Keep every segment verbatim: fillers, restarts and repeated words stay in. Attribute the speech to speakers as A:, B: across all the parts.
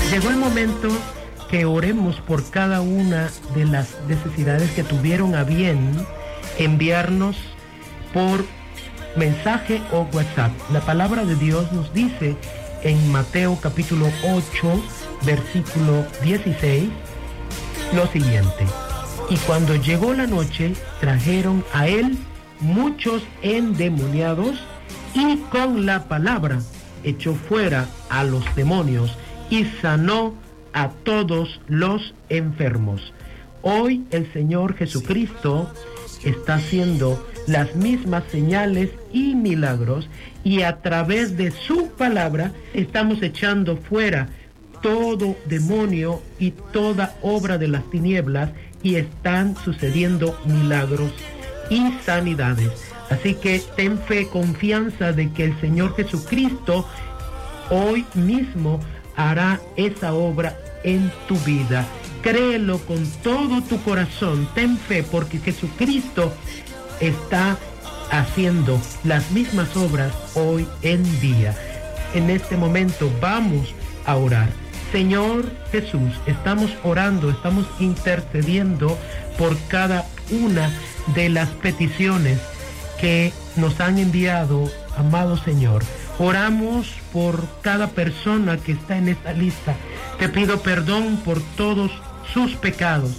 A: Llegó el momento que oremos por cada una de las necesidades que tuvieron a bien enviarnos por mensaje o WhatsApp. La palabra de Dios nos dice en Mateo capítulo ocho, versículo dieciséis, lo siguiente: y cuando llegó la noche, trajeron a él muchos endemoniados, y con la palabra echó fuera a los demonios y sanó a todos los enfermos. Hoy el Señor Jesucristo está haciendo las mismas señales y milagros, y a través de su palabra estamos echando fuera todo demonio y toda obra de las tinieblas, y están sucediendo milagros y sanidades. Así que ten fe, confianza de que el Señor Jesucristo hoy mismo hará esa obra en tu vida. Créelo con todo tu corazón, ten fe, porque Jesucristo está haciendo las mismas obras hoy en día. En este momento vamos a orar. Señor Jesús, estamos orando, estamos intercediendo por cada una de las peticiones que nos han enviado, amado Señor. Oramos por cada persona que está en esta lista. Te pido perdón por todos sus pecados.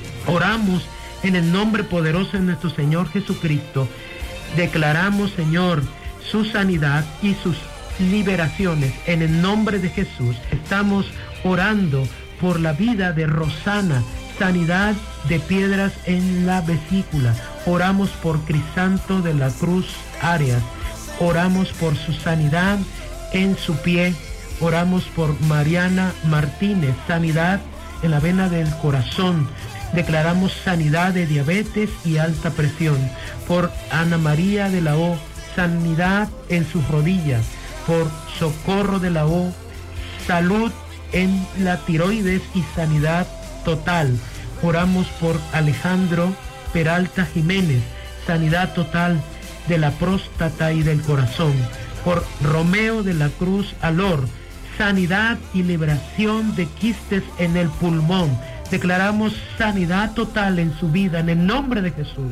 A: Oramos en el nombre poderoso de nuestro Señor Jesucristo. Declaramos, Señor, su sanidad y sus liberaciones en el nombre de Jesús. Estamos orando por la vida de Rosana, sanidad de piedras en la vesícula. Oramos por Crisanto de la Cruz Arias. Oramos por su sanidad en su pie. Oramos por Mariana Martínez, sanidad en la vena del corazón. Declaramos sanidad de diabetes y alta presión. Por Ana María de la O, sanidad en sus rodillas. Por Socorro de la O, salud en la tiroides y sanidad total. Oramos por Alejandro Peralta Jiménez, sanidad total de la próstata y del corazón. Por Romeo de la Cruz Alor, sanidad y liberación de quistes en el pulmón. Declaramos sanidad total en su vida en el nombre de Jesús.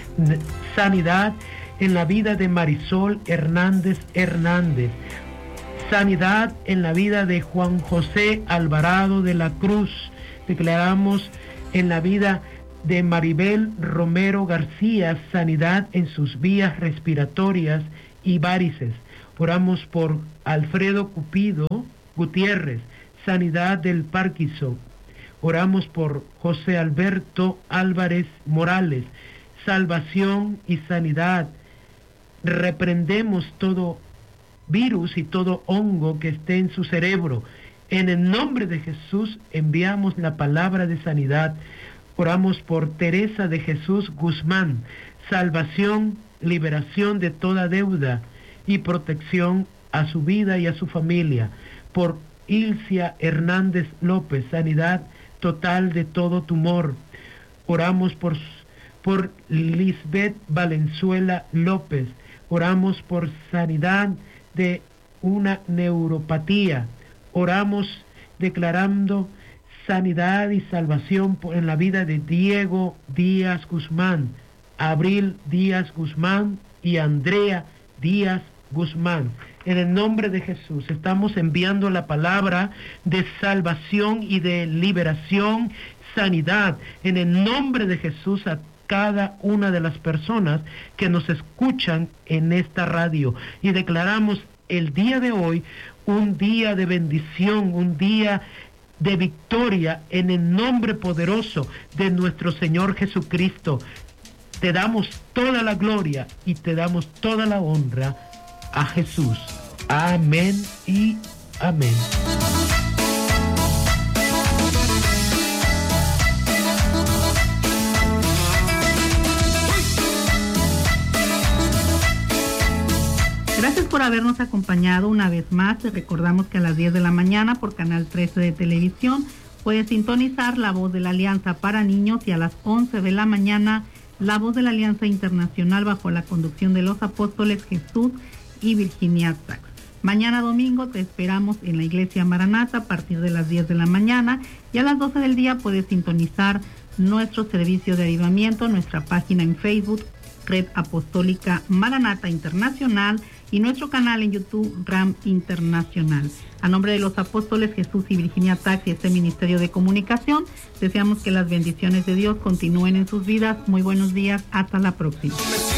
A: Sanidad en la vida de Marisol Hernández Hernández. Sanidad en la vida de Juan José Alvarado de la Cruz. Declaramos en la vida de Maribel Romero García, sanidad en sus vías respiratorias y varices. Oramos por Alfredo Cupido Gutiérrez, sanidad del Parkinson. Oramos por José Alberto Álvarez Morales, salvación y sanidad. Reprendemos todo virus y todo hongo que esté en su cerebro. En el nombre de Jesús enviamos la palabra de sanidad. Oramos por Teresa de Jesús Guzmán, salvación, liberación de toda deuda y protección a su vida y a su familia. Por Ilcia Hernández López, sanidad total de todo tumor. Oramos por, por Lisbeth Valenzuela López. Oramos por sanidad de una neuropatía. Oramos declarando sanidad y salvación en la vida de Diego Díaz Guzmán, Abril Díaz Guzmán y Andrea Díaz Guzmán. En el nombre de Jesús estamos enviando la palabra de salvación y de liberación, sanidad, en el nombre de Jesús a cada una de las personas que nos escuchan en esta radio, y declaramos el día de hoy un día de bendición, un día de victoria en el nombre poderoso de nuestro Señor Jesucristo. Te damos toda la gloria y te damos toda la honra a Jesús. Amén y amén.
B: Gracias por habernos acompañado una vez más. Te recordamos que a las diez de la mañana por Canal trece de Televisión puedes sintonizar La Voz de la Alianza para Niños, y a las once de la mañana La Voz de la Alianza Internacional bajo la conducción de los apóstoles Jesús y Virginia Sachs. Mañana domingo te esperamos en la Iglesia Maranata a partir de las diez de la mañana y a las doce del día puedes sintonizar nuestro servicio de avivamiento, nuestra página en Facebook, Red Apostólica Maranata Internacional, y nuestro canal en YouTube, RAM Internacional. A nombre de los apóstoles Jesús y Virginia Tax y este Ministerio de Comunicación, deseamos que las bendiciones de Dios continúen en sus vidas. Muy buenos días, hasta la próxima.